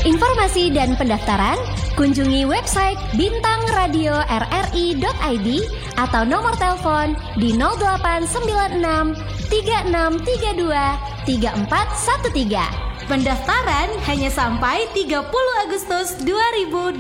informasi dan pendaftaran, kunjungi website bintangradioRRI.id atau nomor telepon di 0896 3632 3413. Pendaftaran hanya sampai 30 Agustus 2022.